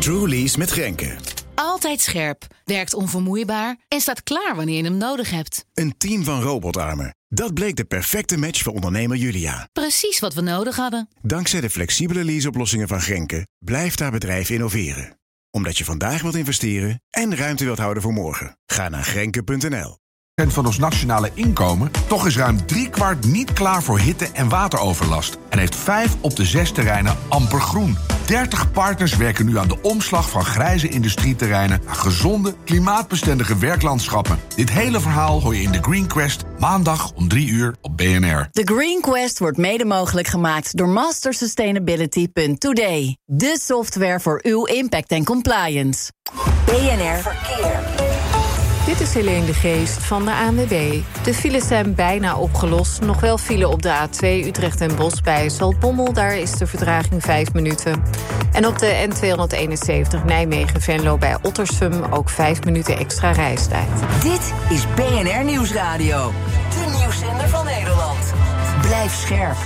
True Lease met Grenke. Altijd scherp, werkt onvermoeibaar en staat klaar wanneer je hem nodig hebt. Een team van robotarmen. Dat bleek de perfecte match voor ondernemer Julia. Precies wat we nodig hadden. Dankzij de flexibele leaseoplossingen van Grenke blijft haar bedrijf innoveren. Omdat je vandaag wilt investeren en ruimte wilt houden voor morgen. Ga naar Grenke.nl. Van ons nationale inkomen, toch is ruim 3/4 niet klaar voor hitte- en wateroverlast. En heeft 5 op de 6 terreinen amper groen. 30 partners werken nu aan de omslag van grijze industrieterreinen naar gezonde, klimaatbestendige werklandschappen. Dit hele verhaal hoor je in The Green Quest, maandag om 3:00 op BNR. The Green Quest wordt mede mogelijk gemaakt door mastersustainability.today. De software voor uw impact en compliance. BNR Verkeer. Dit is Helene de Geest van de ANWB. De files zijn bijna opgelost. Nog wel file op de A2 Utrecht en Bosch bij Zaltbommel. Daar is de vertraging 5 minuten. En op de N271 Nijmegen-Venlo bij Ottersum ook 5 minuten extra reistijd. Dit is BNR Nieuwsradio. De nieuwszender van Nederland. Blijf scherp.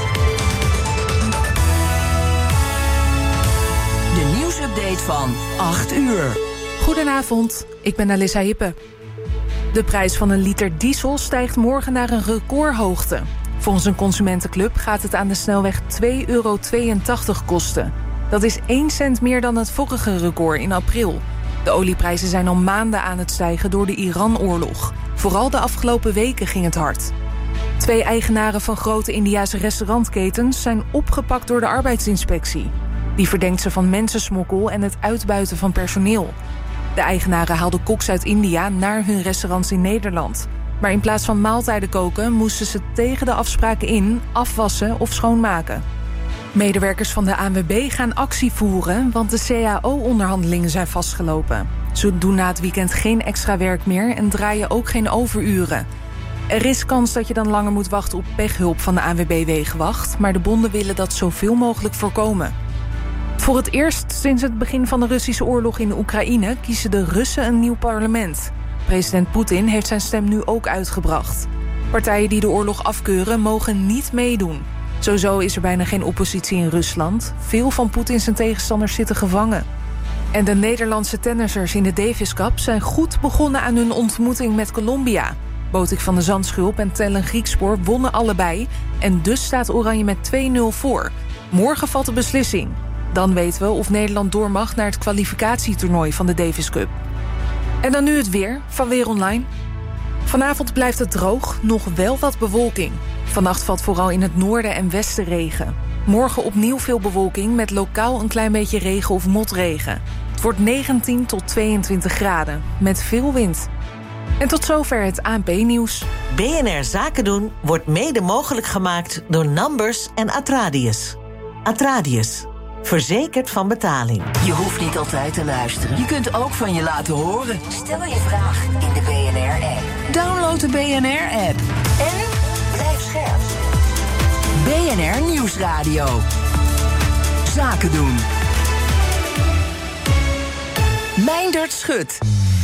De nieuwsupdate van 8 uur. Goedenavond, ik ben Alissa Hippe. De prijs van een liter diesel stijgt morgen naar een recordhoogte. Volgens een consumentenclub gaat het aan de snelweg €2,82 kosten. Dat is 1 cent meer dan het vorige record in april. De olieprijzen zijn al maanden aan het stijgen door de Iran-oorlog. Vooral de afgelopen weken ging het hard. 2 eigenaren van grote Indiase restaurantketens zijn opgepakt door de arbeidsinspectie. Die verdenkt ze van mensensmokkel en het uitbuiten van personeel. De eigenaren haalden koks uit India naar hun restaurants in Nederland. Maar in plaats van maaltijden koken moesten ze tegen de afspraken in afwassen of schoonmaken. Medewerkers van de ANWB gaan actie voeren, want de CAO-onderhandelingen zijn vastgelopen. Ze doen na het weekend geen extra werk meer en draaien ook geen overuren. Er is kans dat je dan langer moet wachten op pechhulp van de ANWB Wegenwacht, maar de bonden willen dat zoveel mogelijk voorkomen. Voor het eerst sinds het begin van de Russische oorlog in Oekraïne kiezen de Russen een nieuw parlement. President Poetin heeft zijn stem nu ook uitgebracht. Partijen die de oorlog afkeuren mogen niet meedoen. Sowieso is er bijna geen oppositie in Rusland. Veel van Poetin zijn tegenstanders zitten gevangen. En de Nederlandse tennissers in de Davis Cup zijn goed begonnen aan hun ontmoeting met Colombia. Botik van de Zandschulp en Tellen Griekspoor wonnen allebei. En dus staat Oranje met 2-0 voor. Morgen valt de beslissing. Dan weten we of Nederland door mag naar het kwalificatietoernooi van de Davis Cup. En dan nu het weer van Weer Online. Vanavond blijft het droog, nog wel wat bewolking. Vannacht valt vooral in het noorden en westen regen. Morgen opnieuw veel bewolking met lokaal een klein beetje regen of motregen. Het wordt 19 tot 22 graden, met veel wind. En tot zover het ANP-nieuws. BNR Zaken doen wordt mede mogelijk gemaakt door Numbers en Atradius. Atradius. Verzekerd van betaling. Je hoeft niet altijd te luisteren. Je kunt ook van je laten horen. Stel je vraag in de BNR-app. Download de BNR-app. En blijf scherp. BNR Nieuwsradio. Zaken doen. Meindert Schut.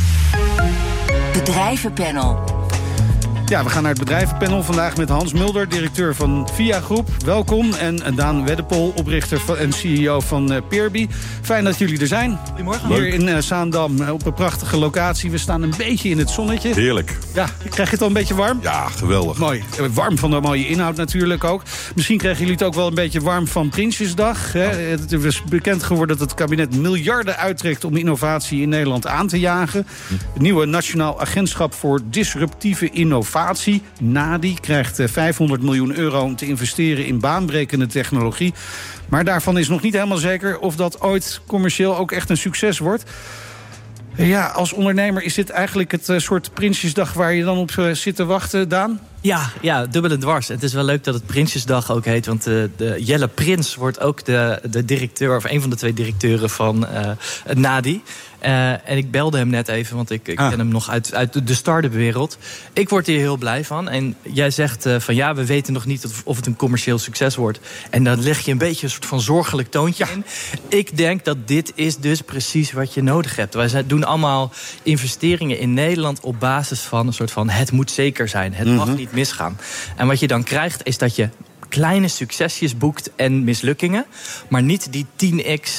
Bedrijvenpanel. Ja, we gaan naar het bedrijvenpanel vandaag met Hans Mulder, directeur van VIA Groep. Welkom. En Daan Weddepol, oprichter en CEO van Peerby. Fijn dat jullie er zijn. Goedemorgen. Hier in Zaandam op een prachtige locatie. We staan een beetje in het zonnetje. Heerlijk. Ja, krijg je het al een beetje warm? Ja, geweldig. Mooi. Warm van de mooie inhoud natuurlijk ook. Misschien krijgen jullie het ook wel een beetje warm van Prinsjesdag. Hè? Het is bekend geworden dat het kabinet miljarden uittrekt om innovatie in Nederland aan te jagen. Het nieuwe Nationaal Agentschap voor Disruptieve Innovatie, NADI, krijgt 500 miljoen euro om te investeren in baanbrekende technologie. Maar daarvan is nog niet helemaal zeker of dat ooit commercieel ook echt een succes wordt. Ja, als ondernemer is dit eigenlijk het soort Prinsjesdag waar je dan op zit te wachten, Daan? Ja, dubbel en dwars. Het is wel leuk dat het Prinsjesdag ook heet, want de Jelle Prins wordt ook de directeur, of een van de 2 directeuren van NADI. En ik belde hem net even, want ik ken hem nog uit de start-up wereld. Ik word hier heel blij van. En jij zegt van ja, we weten nog niet of het een commercieel succes wordt. En dan leg je een beetje een soort van zorgelijk toontje in. Ik denk dat dit is dus precies wat je nodig hebt. Wij doen allemaal investeringen in Nederland op basis van een soort van het moet zeker zijn. Het mag niet misgaan. En wat je dan krijgt is dat je kleine succesjes boekt en mislukkingen, maar niet die 10x